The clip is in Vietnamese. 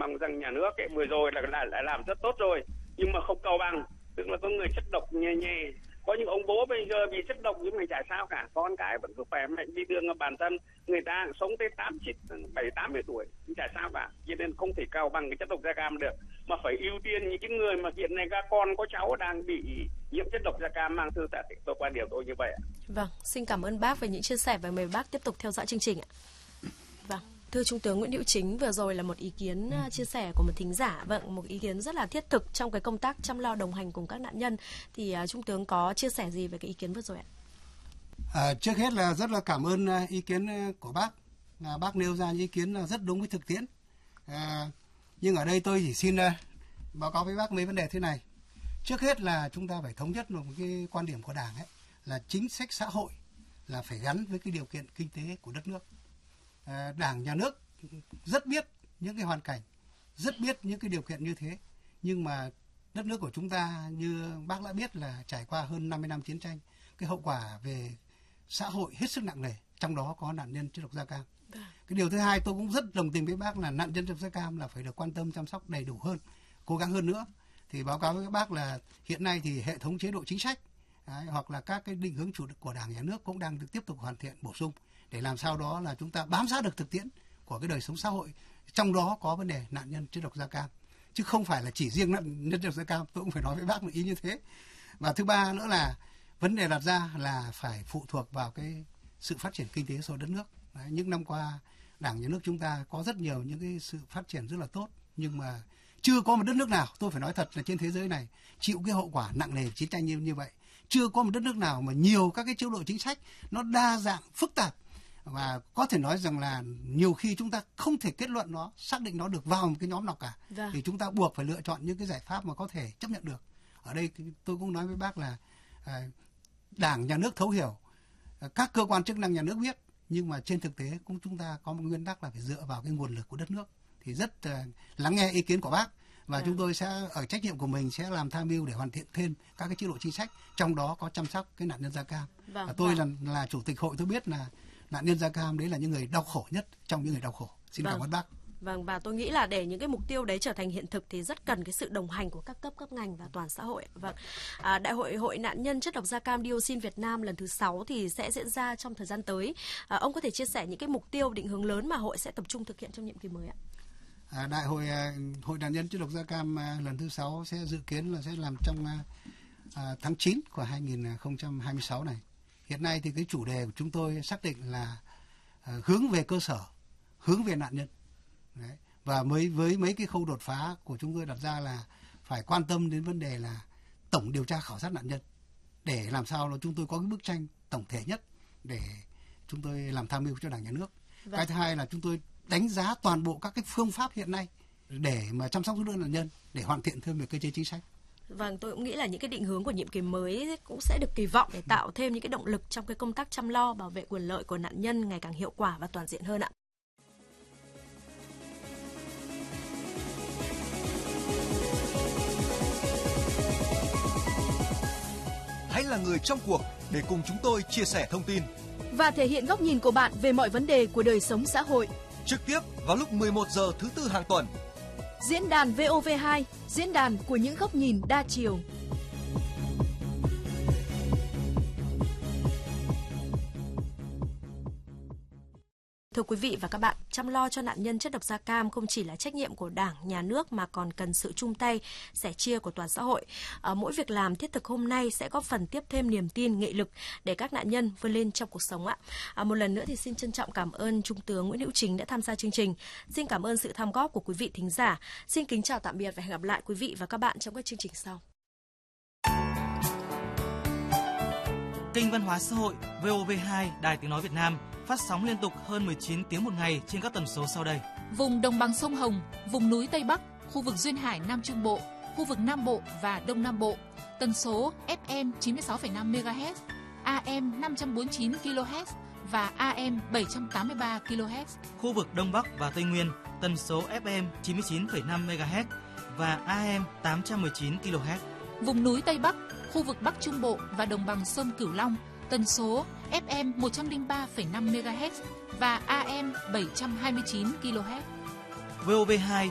mong rằng nhà nước ấy, vừa rồi là làm rất tốt rồi, nhưng mà không cầu bằng. Tức là có người chất độc nhẹ nhẹ, có những ông bố bây giờ bị chất độc nhưng mà chả sao cả, con cái vẫn cứ khỏe mạnh đi đường, bản thân người ta sống tới 70 tuổi chả sao cả, cho nên không thể cao bằng cái chất độc da cam được, mà phải ưu tiên những cái người mà hiện nay các con có cháu đang bị nhiễm chất độc da cam mang thưa tại tôi quan điểm tôi như vậy ạ. Vâng, xin cảm ơn bác về những chia sẻ và mời bác tiếp tục theo dõi chương trình ạ. Vâng. Thưa Trung tướng Nguyễn Hữu Chính, vừa rồi là một ý kiến chia sẻ của một thính giả, vâng, một ý kiến rất là thiết thực trong cái công tác chăm lo đồng hành cùng các nạn nhân. Thì Trung tướng có chia sẻ gì về cái ý kiến vừa rồi ạ? Trước hết là rất là cảm ơn ý kiến của bác. Bác nêu ra những ý kiến rất đúng với thực tiễn. Nhưng ở đây tôi chỉ xin báo cáo với bác mấy vấn đề thế này. Trước hết là chúng ta phải thống nhất một cái quan điểm của Đảng ấy, là chính sách xã hội là phải gắn với cái điều kiện kinh tế của đất nước. Đảng, nhà nước rất biết những cái hoàn cảnh, rất biết những cái điều kiện như thế. Nhưng mà đất nước của chúng ta như bác đã biết là trải qua hơn 50 năm chiến tranh, cái hậu quả về xã hội hết sức nặng nề, trong đó có nạn nhân chất độc da cam. Cái điều thứ hai tôi cũng rất đồng tình với bác là nạn nhân chất độc da cam là phải được quan tâm chăm sóc đầy đủ hơn, cố gắng hơn nữa. Thì báo cáo với các bác là hiện nay thì hệ thống chế độ chính sách hoặc là các cái định hướng chủ lực của Đảng, nhà nước cũng đang được tiếp tục hoàn thiện bổ sung để làm sao đó là chúng ta bám sát được thực tiễn của cái đời sống xã hội, trong đó có vấn đề nạn nhân chất độc da cam, chứ không phải là chỉ riêng nạn nhân chất độc da cam. Tôi cũng phải nói với bác một ý như thế. Và thứ ba nữa là vấn đề đặt ra là phải phụ thuộc vào cái sự phát triển kinh tế của đất nước. Những năm qua Đảng, nhà nước chúng ta có rất nhiều những cái sự phát triển rất là tốt, nhưng mà chưa có một đất nước nào, tôi phải nói thật là trên thế giới này chịu cái hậu quả nặng nề chiến tranh như vậy. Chưa có một đất nước nào mà nhiều các cái chế độ chính sách nó đa dạng, phức tạp, và có thể nói rằng là nhiều khi chúng ta không thể kết luận nó, xác định nó được vào một cái nhóm nào cả. Thì chúng ta buộc phải lựa chọn những cái giải pháp mà có thể chấp nhận được. Ở đây tôi cũng nói với bác là Đảng, nhà nước thấu hiểu, các cơ quan chức năng nhà nước biết, nhưng mà trên thực tế cũng chúng ta có một nguyên tắc là phải dựa vào cái nguồn lực của đất nước. Thì rất lắng nghe ý kiến của bác, và chúng tôi sẽ ở trách nhiệm của mình sẽ làm tham mưu để hoàn thiện thêm các cái chế độ chính sách, trong đó có chăm sóc cái nạn nhân da cam. Tôi là chủ tịch hội, tôi biết là nạn nhân da cam đấy là những người đau khổ nhất trong những người đau khổ. Xin cảm ơn bác. Vâng, và tôi nghĩ là để những cái mục tiêu đấy trở thành hiện thực thì rất cần cái sự đồng hành của các cấp ngành và toàn xã hội. Vâng, Đại hội Hội nạn nhân chất độc da cam dioxin Việt Nam lần thứ 6 thì sẽ diễn ra trong thời gian tới. Ông có thể chia sẻ những cái mục tiêu, định hướng lớn mà hội sẽ tập trung thực hiện trong nhiệm kỳ mới ạ? Đại hội Hội nạn nhân chất độc da cam lần thứ 6 sẽ dự kiến là sẽ làm trong tháng 9 của 2026 này. Hiện nay thì cái chủ đề của chúng tôi xác định là hướng về cơ sở, hướng về nạn nhân. Đấy. Và với mấy cái khâu đột phá của chúng tôi đặt ra là phải quan tâm đến vấn đề là tổng điều tra khảo sát nạn nhân, để làm sao là chúng tôi có cái bức tranh tổng thể nhất để chúng tôi làm tham mưu cho Đảng, nhà nước. Cái thứ hai là chúng tôi đánh giá toàn bộ các cái phương pháp hiện nay để mà chăm sóc giúp đỡ nạn nhân, để hoàn thiện thêm về cơ chế chính sách. Vâng, tôi cũng nghĩ là những cái định hướng của nhiệm kỳ mới cũng sẽ được kỳ vọng để tạo thêm những cái động lực trong cái công tác chăm lo, bảo vệ quyền lợi của nạn nhân ngày càng hiệu quả và toàn diện hơn ạ. Hãy là người trong cuộc để cùng chúng tôi chia sẻ thông tin và thể hiện góc nhìn của bạn về mọi vấn đề của đời sống xã hội. Trực tiếp vào lúc 11 giờ thứ Tư hàng tuần. Diễn đàn VOV2, diễn đàn của những góc nhìn đa chiều. Thưa quý vị và các bạn, chăm lo cho nạn nhân chất độc da cam không chỉ là trách nhiệm của Đảng, nhà nước mà còn cần sự chung tay, sẻ chia của toàn xã hội. Mỗi việc làm thiết thực hôm nay sẽ góp phần tiếp thêm niềm tin, nghị lực để các nạn nhân vươn lên trong cuộc sống ạ. Một lần nữa thì xin trân trọng cảm ơn Trung tướng Nguyễn Hữu Chính đã tham gia chương trình. Xin cảm ơn sự tham góp của quý vị thính giả. Xin kính chào tạm biệt và hẹn gặp lại quý vị và các bạn trong các chương trình sau. Kênh Văn hóa xã hội VOV2 Đài Tiếng nói Việt Nam phát sóng liên tục hơn 19 tiếng một ngày trên các tần số sau đây: vùng đồng bằng sông Hồng, vùng núi Tây Bắc, khu vực duyên hải Nam Trung Bộ, khu vực Nam Bộ và Đông Nam Bộ, tần số FM 96,5 MHz, AM 549 kHz và AM 783 kHz. Khu vực Đông Bắc và Tây Nguyên, tần số FM 99,5 MHz và AM 819 kHz. Vùng núi Tây Bắc, khu vực Bắc Trung Bộ và đồng bằng sông Cửu Long, tần số FM 103,5 MHz và AM 729 kHz. VOV2